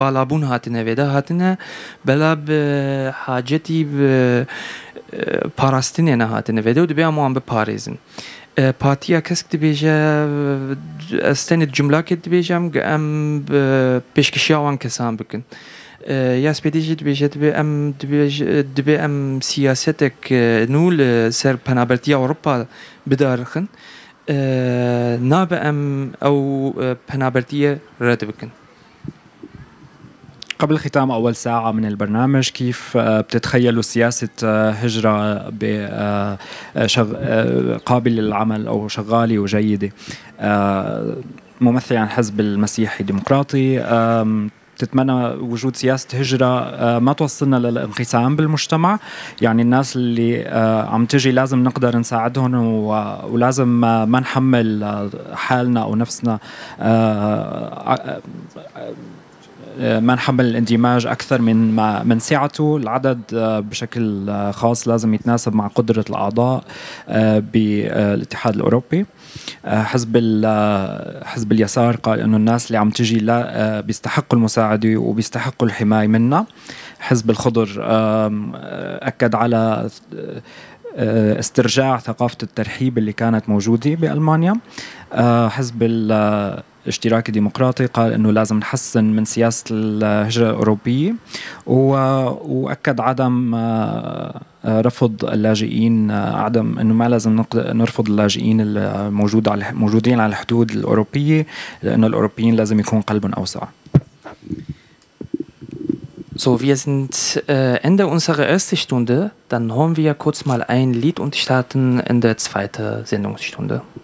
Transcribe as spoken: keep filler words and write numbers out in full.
بالابون هاتنه ودا هاتنه بلا به حاجتی به پاراستنه نه هاتنه ودا و دبی اموان به پاریزن پارتیا کسک دبیجه استند جمله که دبیجم ام پیشکشی آوان کسان بکن یا سپیدیجی دبیجه دبی ام دبی ام سیاستک نول سر پنابرتی اروپا بدارخن ناب ام او پنابرتی رد بکن. قبل ختام أول ساعة من البرنامج، كيف بتتخيلوا سياسة هجرة قابلة للعمل أو شغالة وجيدة؟ ممثل عن حزب المسيحي الديمقراطي، تتمنى وجود سياسة هجرة ما توصلنا للانقسام بالمجتمع، يعني الناس اللي عم تجي لازم نقدر نساعدهم ولازم ما نحمل حالنا أو نفسنا ما نحمل الاندماج أكثر من ما من سعته. العدد بشكل خاص لازم يتناسب مع قدرة الأعضاء بالاتحاد الأوروبي. حزب حزب اليسار قال إنه الناس اللي عم تجي لا بيستحقوا المساعدة وبيستحقوا الحماية منا. حزب الخضر أكد على استرجاع ثقافة الترحيب اللي كانت موجودة بألمانيا. حزب الاشتراكي الديمقراطي قال إنه لازم نحسن من سياسة الهجرة الأوروبية، وأكد عدم رفض اللاجئين، عدم إنه ما لازم نرفض اللاجئين الموجود على موجودين على الحدود الأوروبية، لأنه الأوروبيين لازم يكون قلبهم أوسع. So, wir sind äh, Ende unserer ersten Stunde. Dann hören wir kurz mal ein Lied und starten in der zweiten Sendungsstunde.